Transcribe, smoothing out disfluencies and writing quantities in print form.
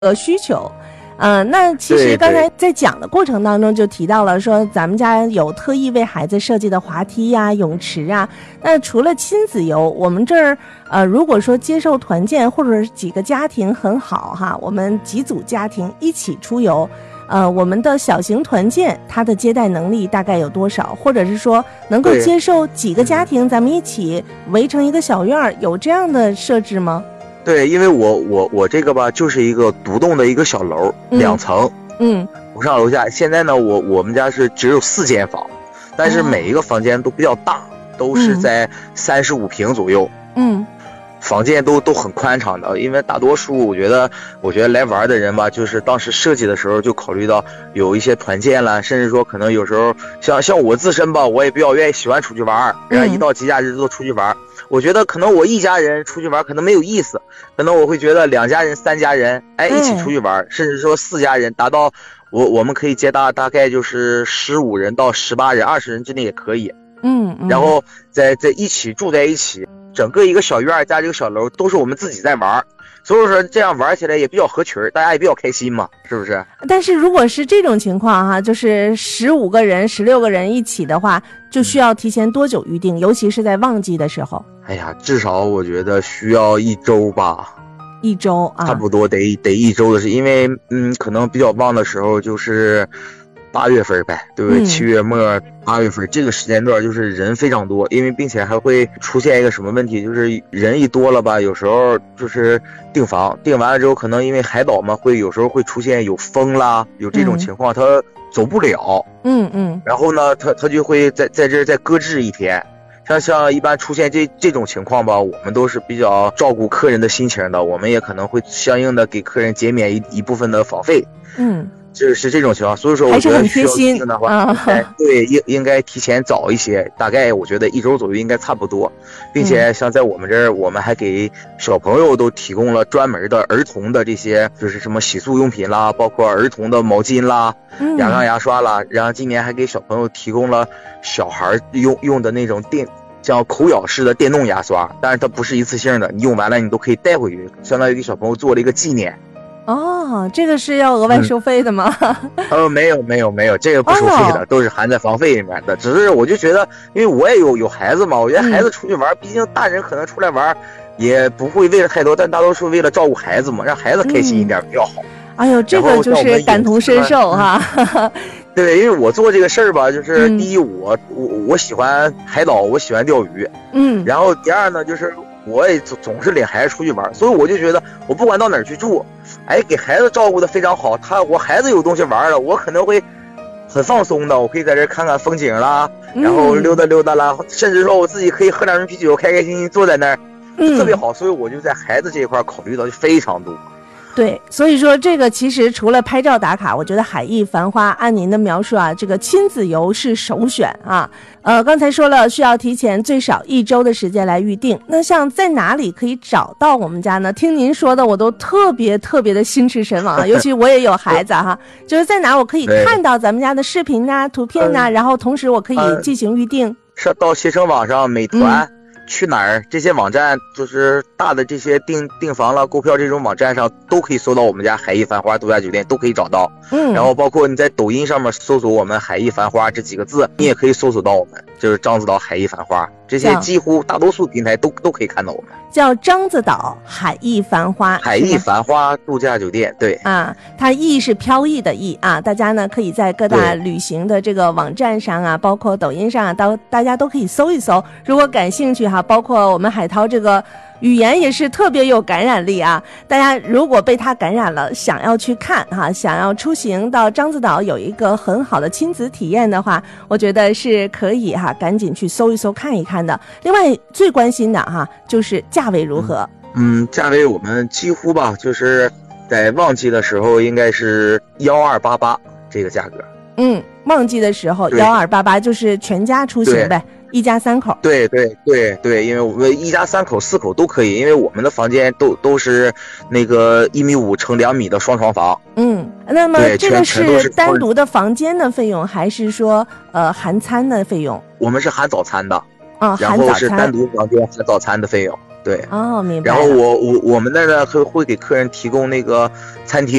需求。那其实刚才在讲的过程当中就提到了说咱们家有特意为孩子设计的滑梯呀、泳池啊。那除了亲子游，我们这儿如果说接受团建或者是几个家庭很好哈，我们几组家庭一起出游，我们的小型团建它的接待能力大概有多少，或者是说能够接受几个家庭咱们一起围成一个小院，有这样的设置吗？ 对，因为我这个吧，就是一个独栋的一个小楼，2层，楼上楼下。现在呢，我们家是只有4间房，但是每一个房间都比较大，都是在35平左右，房间都很宽敞的。因为大多数我觉得来玩的人吧，就是当时设计的时候就考虑到有一些团建了，甚至说可能有时候像我自身吧，我也比较喜欢出去玩，然后一到节假日都出去玩。我觉得可能我一家人出去玩可能没有意思，可能我会觉得2家人、3家人，一起出去玩，甚至说4家人，达到我们可以接大概就是15人到18人、20人之内也可以。然后在一起住在一起，整个一个小院加这个小楼都是我们自己在玩。所以说这样玩起来也比较合群，大家也比较开心嘛，是不是？但是如果是这种情况哈，就是15个人、16个人一起的话，就需要提前多久预定？尤其是在旺季的时候。 哎呀，至少我觉得需要1周吧。 1周啊？ 差不多得1周的事，因为可能比较旺的时候就是8月份呗，对不对？7月末8月份这个时间段就是人非常多，因为并且还会出现一个什么问题，就是人一多了吧，有时候就是订房订完了之后，可能因为海岛嘛，有时候会出现有风啦，有这种情况，他走不了。然后呢，他就会在这儿再搁置1天。像一般出现这种情况吧，我们都是比较照顾客人的心情的，我们也可能会相应的给客人减免一部分的房费。就是这种情况，所以说我觉得需要预定的话，对，应该提前早一些，大概我觉得1周左右应该差不多，并且像在我们这儿，我们还给小朋友都提供了专门的儿童的这些，就是什么洗漱用品啦，包括儿童的毛巾啦、牙膏牙刷啦，然后今年还给小朋友提供了小孩用的那种像口咬式的电动牙刷，但是它不是一次性的，你用完了你都可以带回去，相当于给小朋友做了一个纪念。 这个是要额外收费的吗？ 没有，这个不收费的，都是含在房费里面的。只是我就觉得，因为我也有孩子嘛，我觉得孩子出去玩，毕竟大人可能出来玩也不会为了太多，但大多数为了照顾孩子嘛，让孩子开心一点比较好。 这个就是感同身受哈。 对，因为我做这个事儿吧，就是第一，我喜欢海岛，我喜欢钓鱼。然后第二呢，就是我也总是领孩子出去玩，所以我就觉得我不管到哪儿去住，给孩子照顾的非常好。我孩子有东西玩了，我可能会很放松的，我可以在这看看风景啦，然后溜达溜达啦，甚至说我自己可以喝2瓶啤酒，开开心心坐在那儿，特别好。所以我就在孩子这一块考虑到就非常多。 对，所以说这个其实除了拍照打卡，我觉得海逸繁花按您的描述啊，这个亲子游是首选啊。刚才说了需要提前最少1周的时间来预定，那像在哪里可以找到我们家呢？听您说的我都特别的心驰神往啊，尤其我也有孩子哈，就是在哪我可以看到咱们家的视频呐、图片呐，然后同时我可以进行预定。 是到携程网上、美团。去哪儿这些网站，就是大的这些订房了、购票这种网站上都可以搜到我们家海逸繁花度假酒店，都可以找到。然后包括你在抖音上面搜索我们海逸繁花这几个字，你也可以搜索到我们，就是獐子岛海逸繁花，这些几乎大多数平台都可以看到我们。 叫獐子岛海逸繁花， 海逸繁花度假酒店，对啊，它逸是飘逸的逸啊，大家呢可以在各大旅行的这个网站上啊，包括抖音上啊，大家都可以搜一搜。如果感兴趣哈，包括我们海涛这个语言也是特别有感染力啊，大家如果被他感染了，想要去看哈，想要出行到獐子岛有一个很好的亲子体验的话，我觉得是可以哈，赶紧去搜一搜看一看的。另外最关心的哈就是价位如何？ 价位我们几乎吧，就是在旺季的时候应该是1288这个价格。 旺季的时候1288就是全家出行呗，一家3口。 对，因为我们一家3口、4口都可以，因为我们的房间都是那个1.5米乘2米的双床房。 那么这个是单独的房间的费用，还是说含餐的费用？ 我们是含早餐的。 然后是单独房间含早餐的费用。 对。 哦，明白了。 然后我们那儿呢会给客人提供那个餐厅。